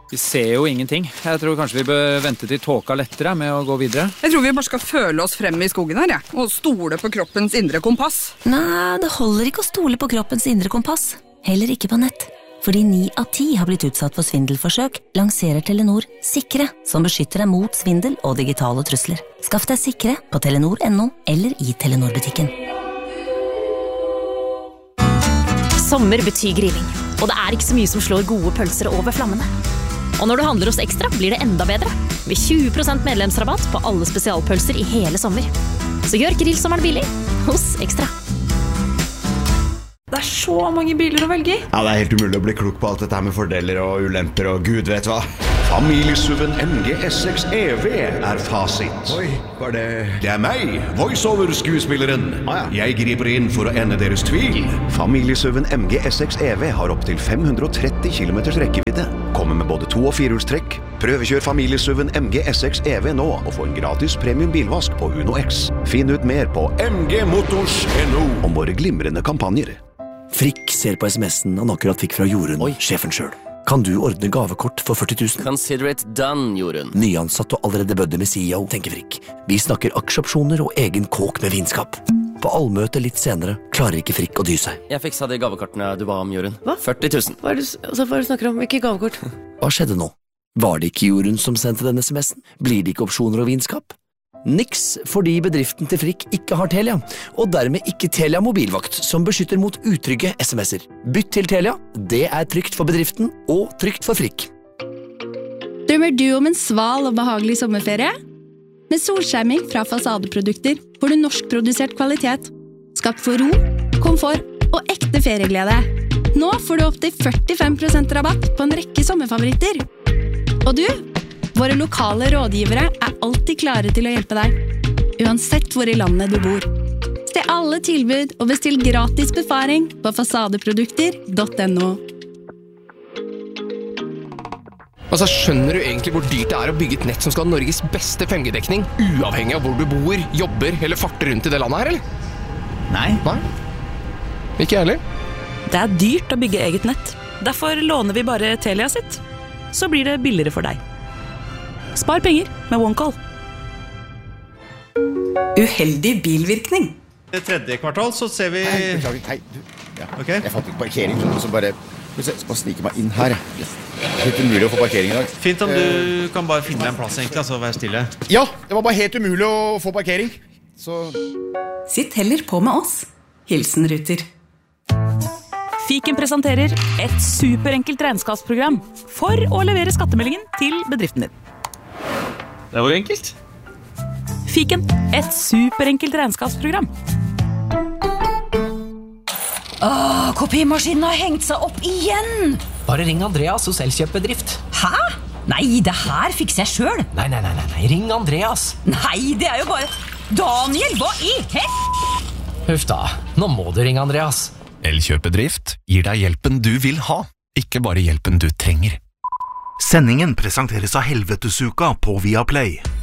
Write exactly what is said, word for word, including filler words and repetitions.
Vi ser jo ingenting. Jeg tror kanskje vi bør vente til tåka lettere med å gå videre. Jeg tror vi bare skal føle oss frem i skogen her, ja. Og stole på kroppens indre kompass. Nei, det holder ikke å stole på kroppens indre kompass. Heller ikke på nett. Fordi ni av ti har blitt utsatt for svindelforsøk, lanserer Telenor Sikre, som beskytter deg mot svindel og digitale trusler. Skaff deg Sikre på telenor punktum no eller i Telenor-butikken. Sommer betyr grilling, og det er ikke så mye som slår gode pølser over flammene. Og når du handler hos Ekstra, blir det enda bedre. Med tjue prosent medlemsrabatt på alle spesialpølser i hele sommer. Så gjør grillsommeren billig hos Ekstra. Det er så mange biler å velge i. Ja, det er helt umulig å bli klok på alt dette her med fordeler og ulemper og gud vet hva. Familiesuven M G S seks E V er fasit. Oi, var det... Det er meg, voiceover-skuespilleren. Ah, ja. Jeg griper inn for å ende deres tvil. Familiesuven M G S seks E V har opp til fem hundre og tretti kilometers rekkevidde. Kommer med både to- og firehjulstrekk. Prøvekjør familiesuven M G S seks E V nå og få en gratis premium bilvask på Uno X. Finn ut mer på m g motors punktum no om våre glimrende kampanjer. Frikk ser på sms'en han akkurat fikk fra Jorunn, sjefen selv. Kan du ordne gavekort for førti tusen? Consider it done, Jorunn. Nyansatt og allerede bødde med C E O, tenker Frikk. Vi snakker aksjeopsjoner og egen kåk med vinskap. På allmøte litt senere klarer ikke Frikk å dy seg. Jeg fiksa de gavekortene du ba om, Jorunn. Hva? førti tusen. Hva er det, altså, hva er det du snakker om? Ikke gavekort? Hva skjedde nå? Var det ikke Jorunn som sendte denne sms'en? Blir det ikke opsjoner og vinskap? Niks, fordi bedriften til Frikk ikke har Telia, og dermed ikke Telia mobilvakt, som beskytter mot utrygge sms'er. Bytt til Telia, det er trygt for bedriften og trygt for Frikk. Drømmer du om en sval og behagelig sommerferie? Med solskjerming fra Fasadeprodukter får du norskprodusert kvalitet, skapt for ro, komfort og ekte ferieglede. Nå får du opp til førtifem prosent rabatt på en rekke sommerfavoritter. Og du, våre lokale rådgivere er alltid klare til å hjelpe deg, uansett hvor i landet du bor. Se alle tilbud og bestill gratis befaring på fasadeprodukter punktum no. Altså, skjønner du egentlig hvor dyrt det er å bygge et nett som skal ha Norges beste fem G-dekning, uavhengig av hvor du bor, jobber eller farter rundt i det landet her, eller? Nei. Nei? Ikke jeg heller. Det er dyrt å bygge eget nett. Derfor låner vi bare Telia sitt. Så blir det billigere for deg. Spar penger med OneCall. Uheldig bilvirkning. I tredje kvartal så ser vi... Hei, beklager, hei. Du, ja. Okay. Jeg fant ikke parkering, så bare... Jeg skal snike meg inn her. Det er helt umulig å få parkering i dag. Fint om du kan bare finne en plass egentlig, altså være stille. Ja, det var bare helt umulig å få parkering. Så... Sitt heller på med oss. Hilsen Ruter. Fiken presenterer et superenkelt regnskapsprogram for å levere skattemeldingen til bedriften din. Det var enkelt. Fiken, et superenkelt regnskapsprogram. Åh, kopimaskinen har hengt seg opp igjen! Bare ring Andreas hos Elkjøp-bedrift. Hæ? Nei, det her fikser jeg selv. Nei, nei, nei, nei, ring Andreas. Nei, det er jo bare... Daniel, hva i hel... Huff da, nå må du ringe Andreas. Elkjøp-bedrift gir deg hjelpen du vil ha, ikke bare hjelpen du trenger. Sendingen presenteres av Helvetesuka på Viaplay.